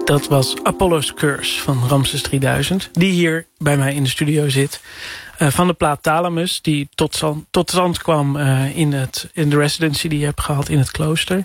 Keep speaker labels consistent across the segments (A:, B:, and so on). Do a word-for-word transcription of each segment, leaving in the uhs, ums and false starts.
A: Dat was Apollo's Curse van Ramses drieduizend. Die hier bij mij in de studio zit. Uh, van de plaat Thalamus. Die tot stand, tot stand kwam uh, in, het, in de residency die je hebt gehad in het klooster.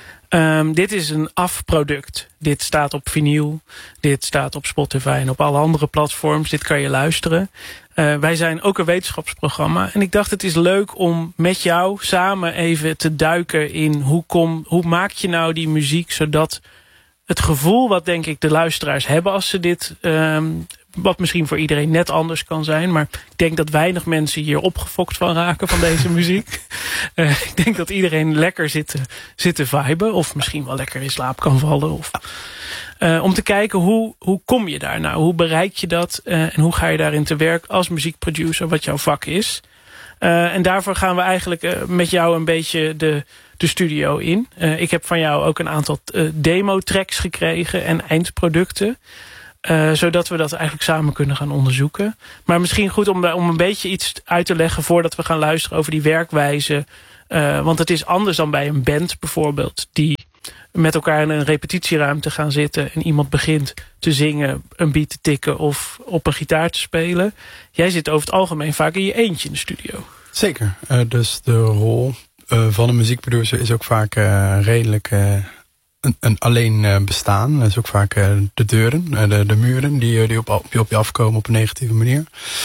A: Um, dit is een afproduct. Dit staat op vinyl. Dit staat op Spotify en op alle andere platforms. Dit kan je luisteren. Uh, wij zijn ook een wetenschapsprogramma. En ik dacht het is leuk om met jou samen even te duiken in hoe, kom, hoe maak je nou die muziek zodat het gevoel wat denk ik de luisteraars hebben als ze dit, um, wat misschien voor iedereen net anders kan zijn, maar ik denk dat weinig mensen hier opgefokt van raken van deze muziek. Uh, ik denk dat iedereen lekker zit te, zit te viben of misschien wel lekker in slaap kan vallen. Of, uh, om te kijken hoe, hoe kom je daar nou? Hoe bereik je dat? Uh, en hoe ga je daarin te werk als muziekproducer, wat jouw vak is? Uh, en daarvoor gaan we eigenlijk uh, met jou een beetje de, de studio in. Uh, ik heb van jou ook een aantal uh, demo-tracks gekregen en eindproducten. Uh, zodat we dat eigenlijk samen kunnen gaan onderzoeken. Maar misschien goed om, om een beetje iets uit te leggen voordat we gaan luisteren over die werkwijze. Uh, want het is anders dan bij een band bijvoorbeeld, die met elkaar in een repetitieruimte gaan zitten en iemand begint te zingen, een beat te tikken of op een gitaar te spelen. Jij zit over het algemeen vaak in je eentje in de studio.
B: Zeker. Uh, dus de rol uh, van een muziekproducer is ook vaak uh, redelijk uh, een, een alleen uh, bestaan. Dat is ook vaak uh, de deuren, uh, de, de muren die, die op, op, op je afkomen op een negatieve manier.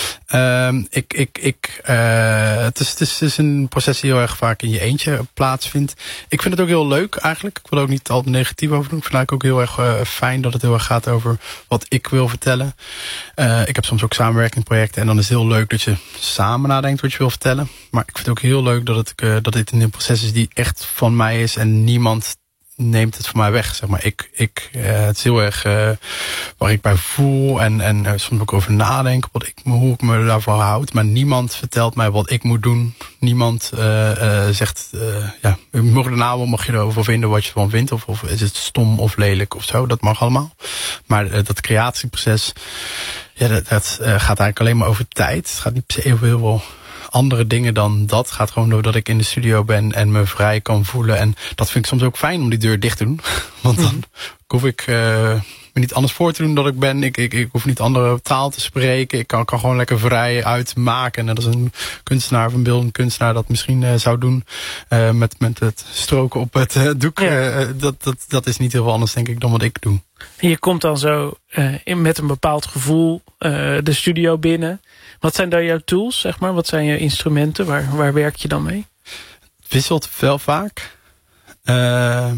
B: Uh, ik, ik, ik, uh, het, is, het, is, het is een proces die heel erg vaak in je eentje plaatsvindt. Ik vind het ook heel leuk eigenlijk. Ik wil er ook niet al te negatief over doen. Ik vind het ook heel erg uh, fijn dat het heel erg gaat over wat ik wil vertellen. Uh, ik heb soms ook samenwerkingsprojecten en dan is het heel leuk dat je samen nadenkt wat je wil vertellen. Maar ik vind het ook heel leuk dat, het, uh, dat dit een proces is die echt van mij is en niemand neemt het van mij weg, zeg maar. Ik, ik, uh, het is heel erg uh, waar ik bij voel en, en uh, soms ook over nadenken wat ik, hoe ik me daarvan houd. Maar niemand vertelt mij wat ik moet doen. Niemand uh, uh, zegt, uh, ja, mag de naam, mag je erover vinden wat je ervan vindt. Of, of is het stom of lelijk of zo. Dat mag allemaal. Maar uh, dat creatieproces, ja, dat, dat uh, gaat eigenlijk alleen maar over tijd. Het gaat niet per se heel veel andere dingen dan dat. Het gaat gewoon doordat ik in de studio ben en me vrij kan voelen. En dat vind ik soms ook fijn om die deur dicht te doen. Want dan mm-hmm. hoef ik uh, me niet anders voor te doen dan ik ben. Ik, ik, ik hoef niet andere taal te spreken. Ik kan, kan gewoon lekker vrij uitmaken. En dat is een kunstenaar of een beeldend kunstenaar dat misschien uh, zou doen. Uh, met, met het stroken op het uh, doek. Ja. Uh, dat, dat, dat is niet heel veel anders denk ik dan wat ik doe.
A: En je komt dan zo uh, in, met een bepaald gevoel uh, de studio binnen. Wat zijn daar jouw tools, zeg maar? Wat zijn je instrumenten? Waar, waar werk je dan mee?
B: Het wisselt wel vaak. Uh,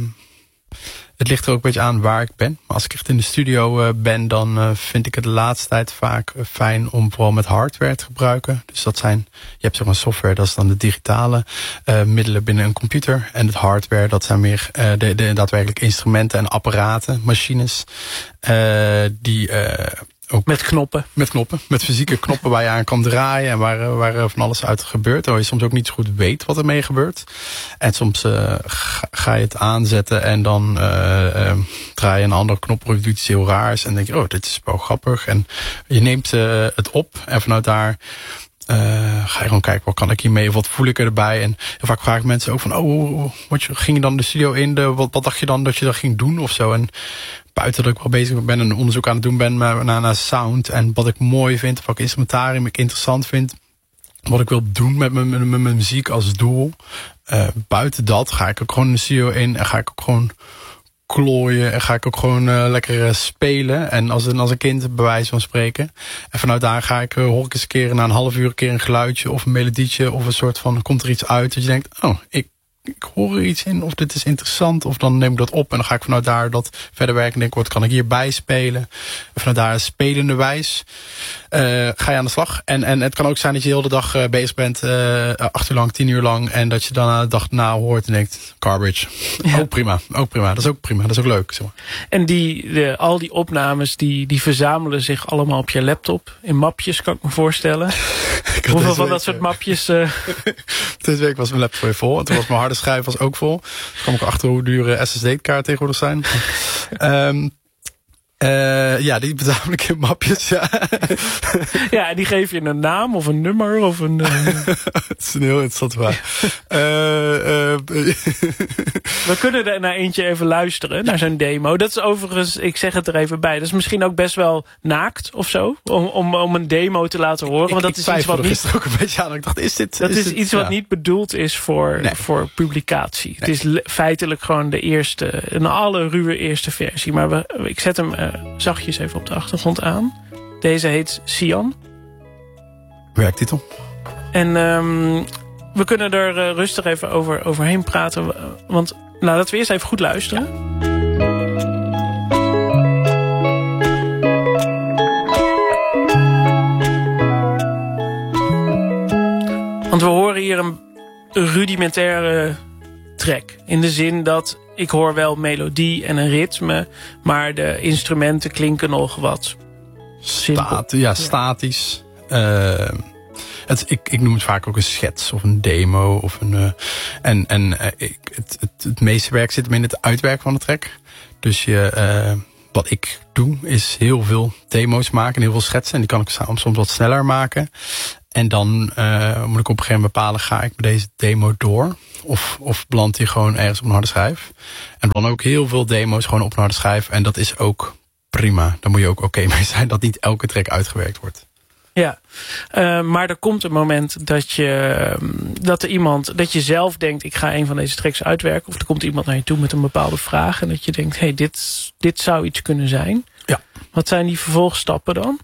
B: het ligt er ook een beetje aan waar ik ben. Maar als ik echt in de studio uh, ben, dan uh, vind ik het de laatste tijd vaak uh, fijn om vooral met hardware te gebruiken. Dus dat zijn, je hebt zeg maar software, dat is dan de digitale uh, middelen binnen een computer. En het hardware, dat zijn meer uh, de, de daadwerkelijk instrumenten en apparaten, machines, uh, die Uh, Ook
A: met knoppen.
B: Met knoppen. Met fysieke knoppen waar je aan kan draaien. En waar, waar van alles uit gebeurt. Waar je soms ook niet zo goed weet wat er mee gebeurt. En soms uh, ga, ga je het aanzetten. En dan uh, uh, draai je een andere knop. Of je doet iets heel raars. En denk je, oh, dit is wel grappig. En je neemt uh, het op. En vanuit daar Uh, ga je gewoon kijken, wat kan ik hiermee? Wat voel ik erbij? En heel vaak vraag ik mensen ook van, oh, wat je, ging je dan de studio in? De, wat, wat dacht je dan dat je dat ging doen of zo? En buiten dat ik wel bezig ben en een onderzoek aan het doen ben naar, naar sound. En wat ik mooi vind, of wat ik instrumentarium ik interessant vind. Wat ik wil doen met mijn, met mijn muziek als doel. Uh, buiten dat ga ik ook gewoon de studio in en ga ik ook gewoon klooien en ga ik ook gewoon uh, lekker uh, spelen. En als een, als een kind, bij wijze van spreken. En vanuit daar ga ik, uh, hoor ik eens een keer na een half uur een keer een geluidje of een melodietje of een soort van, komt er iets uit dat je denkt, oh, ik, ik hoor er iets in of dit is interessant. Of dan neem ik dat op en dan ga ik vanuit daar dat verder werken en denk, wat kan ik hierbij spelen? En vanuit daar spelende wijs uh, ga je aan de slag. En, en het kan ook zijn dat je de hele dag uh, bezig bent, uh, acht uur lang, tien uur lang. En dat je dan aan de dag na hoort en denkt, garbage. Ja. Ook prima, ook prima. Dat is ook prima, dat is ook leuk. Zeg maar.
A: En die, de, al die opnames, die, die verzamelen zich allemaal op je laptop. In mapjes, kan ik me voorstellen. ik Hoeveel van week, dat soort mapjes? Uh...
B: Deze week was mijn laptop weer vol. En toen was mijn harde schijf was ook vol. Toen kwam ik achter hoe dure S S D-kaart tegenwoordig zijn. um, Uh, ja, die verzamel ik in mapjes, ja.
A: Ja, en die geef je een naam of een nummer of een... Uh...
B: Het is een heel interessant verhaal. uh, uh,
A: We kunnen er naar eentje even luisteren, naar zo'n demo. Dat is overigens, ik zeg het er even bij, dat is misschien ook best wel naakt of zo, om, om, om een demo te laten horen. Want
B: ik,
A: dat
B: ik
A: is iets wat niet...
B: ook een beetje aan. Ik dacht, is dit...
A: Dat is,
B: is dit,
A: iets wat
B: ja.
A: niet bedoeld is voor, nee. voor publicatie. Nee. Het is le- feitelijk gewoon de eerste, een alle ruwe eerste versie. Maar we, ik zet hem uh, zachtjes even op de achtergrond aan. Deze heet Sian.
B: Werktitel.
A: En um, we kunnen er uh, rustig even over, overheen praten. Want nou, laten we eerst even goed luisteren. Ja. Want we horen hier een rudimentaire track. In de zin dat ik hoor wel melodie en een ritme, maar de instrumenten klinken nog wat simpel.
B: Stat, ja, statisch. Uh, het, ik, ik noem het vaak ook een schets of een demo. Of een, uh, en en uh, ik, het, het, het meeste werk zit hem in het uitwerken van de track. Dus je, uh, wat ik doe is heel veel demo's maken en heel veel schetsen. En die kan ik soms wat sneller maken. En dan uh, moet ik op een gegeven moment bepalen, ga ik met deze demo door? Of, of belandt die gewoon ergens op een harde schijf? En dan ook heel veel demo's gewoon op een harde schijf. En dat is ook prima. Daar moet je ook oké okay mee zijn dat niet elke track uitgewerkt wordt.
A: Ja, uh, maar er komt een moment dat je dat er iemand, dat je zelf denkt, ik ga een van deze tracks uitwerken. Of er komt iemand naar je toe met een bepaalde vraag. En dat je denkt, hé, hey, dit, dit zou iets kunnen zijn.
B: Ja.
A: Wat zijn die vervolgstappen dan?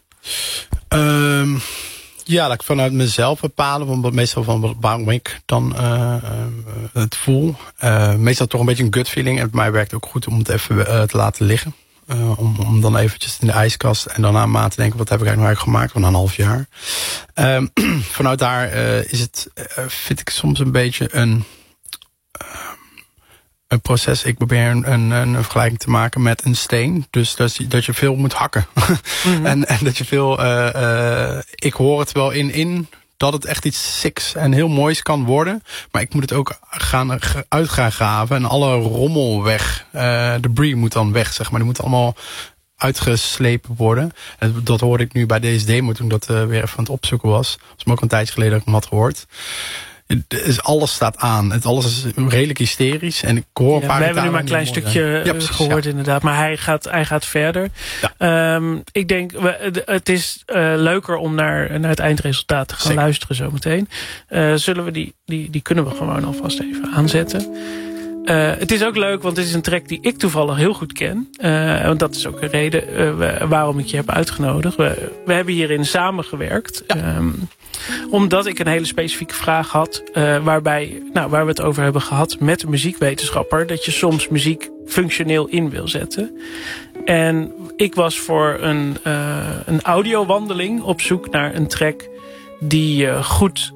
B: Um, ja, laat ik vanuit mezelf bepalen. Want meestal van waarom ik dan uh, uh, het voel. Uh, meestal toch een beetje een gut feeling. En bij mij werkt het ook goed om het even uh, te laten liggen. Uh, om, om dan eventjes in de ijskast en dan aan maat te denken, wat heb ik eigenlijk nou gemaakt van een half jaar. Um, vanuit daar uh, is het, uh, vind ik soms een beetje een, uh, een proces. Ik probeer een, een, een vergelijking te maken met een steen. Dus dat je, dat je veel moet hakken. Mm-hmm. en, en dat je veel, uh, uh, ik hoor het wel in, in dat het echt iets siks en heel moois kan worden. Maar ik moet het ook gaan, uit gaan graven. En alle rommel weg. Uh, debris moet dan weg, zeg maar. Die moet allemaal uitgeslepen worden. En dat hoorde ik nu bij deze demo toen dat uh, weer even aan het opzoeken was. Dat was me ook een tijdje geleden dat ik hem had gehoord. Dus alles staat aan. Het alles is redelijk hysterisch. En ik hoor
A: ja, we hebben nu maar een klein stukje ja, precies, gehoord ja. inderdaad. Maar hij gaat, hij gaat verder. Ja. Um, ik denk, we, het is uh, leuker om naar, naar het eindresultaat te gaan Zeker. luisteren zometeen. Uh, zullen we die, die, die kunnen we gewoon alvast even aanzetten. Uh, het is ook leuk, want het is een track die ik toevallig heel goed ken. Uh, want dat is ook een reden uh, waarom ik je heb uitgenodigd. We, we hebben hierin samengewerkt. Ja. Um, omdat ik een hele specifieke vraag had. Uh, waarbij, nou, waar we het over hebben gehad met een muziekwetenschapper. Dat je soms muziek functioneel in wil zetten. En ik was voor een, uh, een audiowandeling op zoek naar een track die uh, goed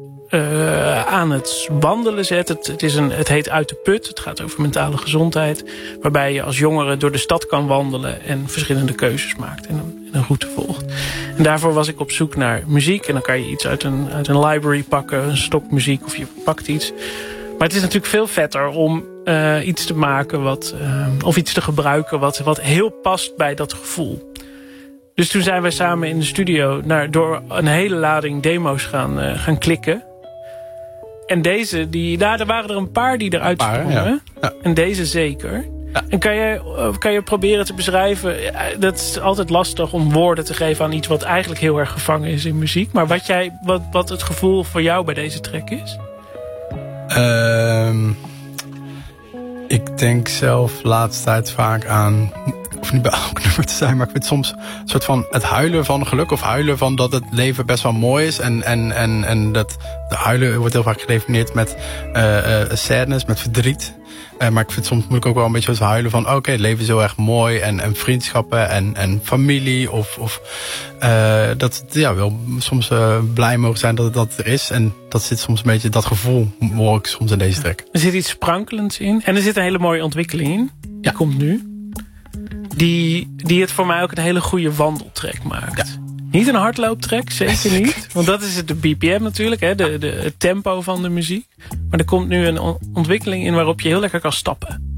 A: Uh, aan het wandelen zet. Het, het, is een, het heet Uit de Put. Het gaat over mentale gezondheid. Waarbij je als jongere door de stad kan wandelen en verschillende keuzes maakt en een, en een route volgt. En daarvoor was ik op zoek naar muziek. En dan kan je iets uit een, uit een library pakken, een stokmuziek of je pakt iets. Maar het is natuurlijk veel vetter om uh, iets te maken wat, uh, of iets te gebruiken wat, wat heel past bij dat gevoel. Dus toen zijn wij samen in de studio naar, door een hele lading demo's gaan, uh, gaan klikken. En deze, die, nou, er waren er een paar die eruit sprongen. Ja. Ja. En deze zeker. Ja. En kan je, kan je proberen te beschrijven... Dat is altijd lastig om woorden te geven aan iets wat eigenlijk heel erg gevangen is in muziek. Maar wat, jij, wat, wat het gevoel voor jou bij deze track is?
B: Um, ik denk zelf de laatste tijd vaak aan... Ik hoef niet bij elk nummer te zijn, maar ik vind soms een soort van het huilen van geluk. Of huilen van dat het leven best wel mooi is. En, en, en, en dat de huilen wordt heel vaak gedefinieerd met uh, uh, sadness, met verdriet. Uh, maar ik vind soms moet ik ook wel een beetje huilen van... oké, okay, het leven is heel erg mooi. En, en vriendschappen en, en familie. Of, of uh, dat ja, wel soms uh, blij mogen zijn dat het dat er is. En dat zit soms een beetje, dat gevoel hoor ik soms in deze track.
A: Er zit iets sprankelends in. En er zit een hele mooie ontwikkeling in. Die ja. komt nu. Die, die het voor mij ook een hele goede wandeltrack maakt. Ja. Niet een hardlooptrack, zeker niet. Want dat is het de B P M natuurlijk, hè, de, de, het tempo van de muziek. Maar er komt nu een ontwikkeling in waarop je heel lekker kan stappen.